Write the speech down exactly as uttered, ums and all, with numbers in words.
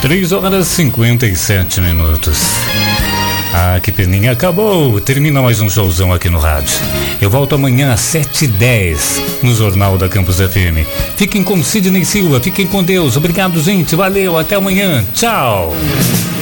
três horas e cinquenta e sete minutos. Ah, que peninha, acabou. Termina mais um showzão aqui no rádio. Eu volto amanhã às sete e dez no Jornal da Campus F M. Fiquem com Sidney Silva, fiquem com Deus. Obrigado, gente. Valeu, até amanhã. Tchau.